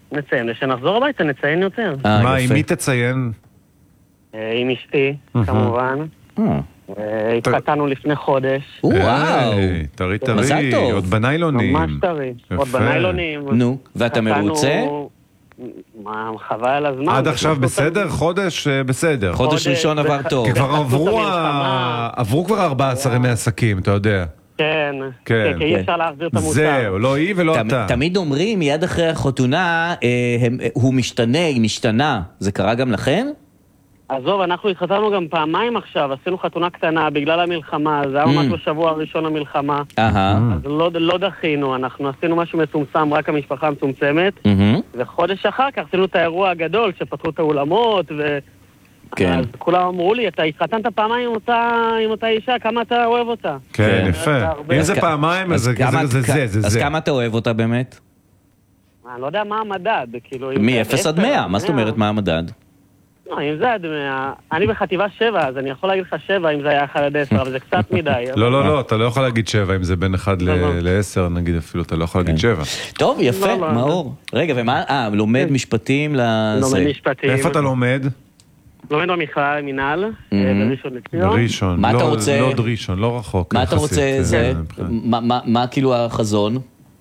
נציין, כשנחזור הביתה נציין יותר. מה, עם מי תציין? עם אשתי, כמובן. התחתנו לפני חודש. וואו. טרי מזל טרי, טוב. עוד בניילונים. ממש טרי. עוד בניילונים. נו, ואתה מרוצה? חווה על הזמן. עד עכשיו בסדר? חודש בסדר. חודש ראשון עבר טוב. כי כבר עברו כבר 14 ימי עסקים, אתה יודע. כן, כי אי אפשר להחזיר את המוצר. זהו, לא היא ולא אתה. תמיד אומרים, מיד אחרי החתונה, הוא משתנה, היא משתנה. זה קרה גם לכם? עזוב, אנחנו התחתנו גם פעמיים עכשיו, עשינו חתונה קטנה בגלל המלחמה, זה היה ממש בשבוע הראשון המלחמה. אז לא דחינו, אנחנו עשינו משהו מצומצם, רק המשפחה המצומצמת, וחודש אחר כך עשינו את האירוע הגדול, שפתחו את האולמות, אז כולם אמרו לי, אתה התחתנת פעמיים עם אותה אישה, כמה אתה אוהב אותה? כן, יפה. אם זה פעמיים, אז זה. אז כמה אתה אוהב אותה באמת? אני לא יודע מה המדד, כאילו... מ-0 עד 100, מה זאת אומרת מה המדד? לא, אם זה עד 100, אני בחטיבה 7, אז אני יכול להגיד לך 7 אם זה היה 1 עד 10, אבל זה קצת מדי. לא, אתה לא יכול להגיד 7 אם זה בין 1 ל-10, נגיד אפילו, אתה לא יכול להגיד 7. טוב, יפה, מאור. רגע, ומה, לומד משפטים לזה. לומד משפטים. איפה אתה לומד? לומד במכללה מינהל, בראשון לציון. בראשון, מה אתה רוצה? לא דרישון, לא רחוק. מה אתה רוצה זה? מה כאילו החזון?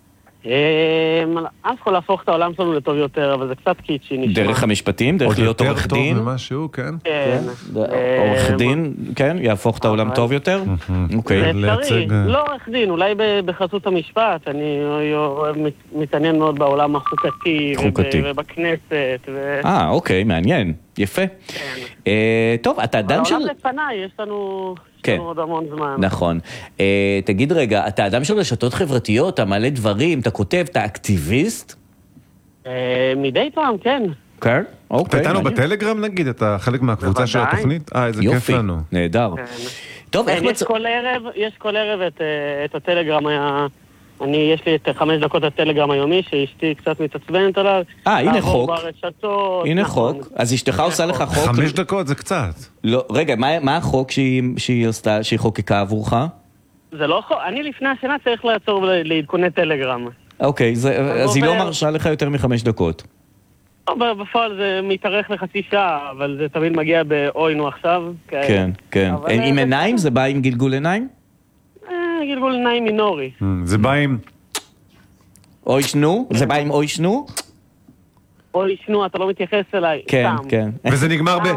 אף כל להפוך את העולם שלנו לטוב יותר, אבל זה קצת קיצ'י נשמע. דרך המשפטים? דרך להיות עורך דין? עוד יותר טוב ממשהו, כן. עורך דין, כן? יהפוך את העולם טוב יותר? אוקיי. זה אפשרי, לא עורך דין, אולי בחסות המשפט, אני מתעניין מאוד בעולם החוקתי ובכנסת. אוקיי, מעניין, יפה. טוב, אתה אדם של... העולם לפניי, יש לנו... עוד המון זמן. נכון. תגיד רגע, אתה אדם של רשתות חברתיות, אתה מעלה דברים, אתה כותב, אתה אקטיביסט? מדי פעם, כן. כן? אתה איתנו בטלגרם נגיד? אתה חלק מהקבוצה של התוכנית? איזה כיף לנו. יופי, נהדר. טוב, יש כל ערב את הטלגרם היה... יש לי את 5 דקות הטלגרם היומי, שאשתי קצת מתעצבנת עליו. הנה חוק. ברשתות. הנה חוק. אז אשתך עושה לך חוק. 5 דקות זה קצת. לא, רגע, מה החוק שהיא חוקקה עבורך? זה לא חוק, אני לפני השנה צריך לעצור לעדכוני טלגרם. אוקיי, אז היא לא מרשה לך יותר מ5 דקות. בפועל זה מתארך לחצי שעה, אבל זה תמיד מגיע באוינו עכשיו. כן, כן. עם עיניים? זה בא עם גלגול עיניים? גלגול עיניים מינורי. זה בא עם... אוי שנו? זה בא עם אוי שנו? אוי שנו, אתה לא מתייחס אליי. כן, כן. וזה נגמר ב...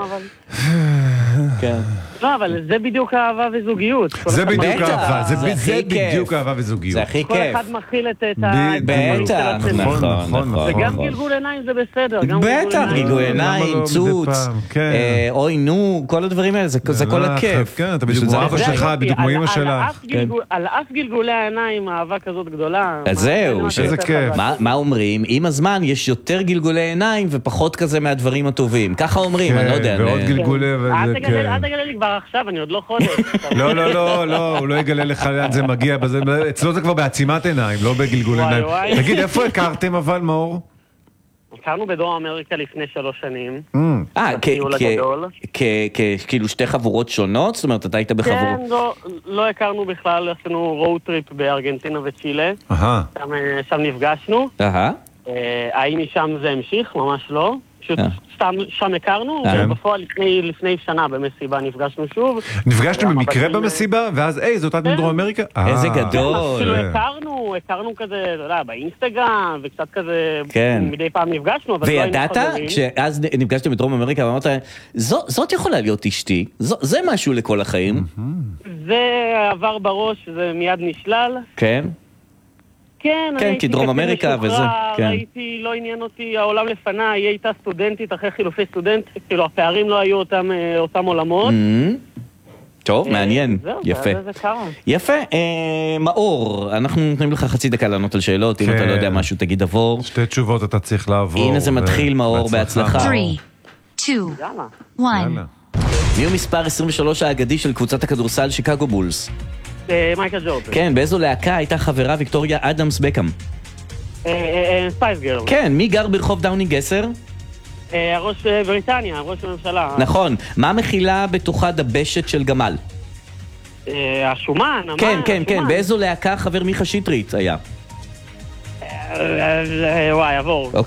כן. לא, אבל זה בדיוק אהבה וזוגיות. זה בדיוק אהבה, זה בדיוק אהבה וזוגיות. זה הכי כיף. כל אחד מכיל את בטח, נכון. וגם גלגול עיניים זה בסדר. בטח, גלגול עיניים, צוץ, אוי נו, כל הדברים האלה, זה כל הכיף. כן, אתה בדיוק כמו אבא שלך, בדיוק כמו אמא שלך. על אף גלגולי העיניים, אהבה כזאת גדולה. אז זהו, איזה כיף. מה אומרים? עם הזמן יש יותר גלגולי עיניים ופחות כזה מהדברים הטובים. ככה אומרים, אני לא יודע. ועוד גלגולי אל תגלה לי כבר עכשיו, אני עוד לא חודש. לא, הוא לא יגלה לך לאן זה מגיע, אצלו זה כבר בעצימת עיניים, לא בגלגול עיניים. תגיד, איפה הכרתם אבל, מאור? הכרנו בדרום אמריקה לפני 3 שנים. כאילו 2 חבורות שונות? זאת אומרת, אתה היית בחבורות? כן, לא הכרנו בכלל, עשינו רואוד טריפ בארגנטינה וצ'ילה. שם נפגשנו. האם משם זה המשיך? ממש לא. פשוט סתם שם הכרנו, ובפועל לפני שנה במסיבה נפגשנו שוב. נפגשנו במקרה במסיבה, ואז זאת עד מדרום אמריקה? איזה גדול. אפילו הכרנו כזה, אתה יודע, באינסטגרם, וקצת כזה, מדי פעם נפגשנו. וידעת, כשאז נפגשתם בדרום אמריקה, ואמרת, זאת יכולה להיות אשתי, זה משהו לכל החיים. זה עבר בראש, זה מיד נשלל. כן. כן, כי דרום אמריקה וזה, ראיתי, לא עניין אותי, העולם לפניי, היא הייתה סטודנטית אחרי חילופי סטודנט, כאילו הפערים לא היו אותם עולמות. טוב, מעניין, יפה. זה קרה. יפה, מאור, אנחנו נותנים לך חצי דקה לענות על שאלות, אם אתה לא יודע משהו תגיד עבור. 2 תשובות אתה צריך לעבור. הנה זה מתחיל, מאור, בהצלחה. 3, 2, 1. מי הוא מספר 23 האגדי של קבוצת הכדורסל שיקגו בולס? מייקל ג'ורדן. כן, באיזו להקה הייתה חברה ויקטוריה אדמס בקאם? ספייס גרל. כן, מי גר ברחוב דאונינג 10? ראש בריטניה, ראש הממשלה. נכון, מה מכילה בתוכה דבשת של גמל? השומן. כן, באיזו להקה חבר מיכה שטרית היה? וואי, עבור.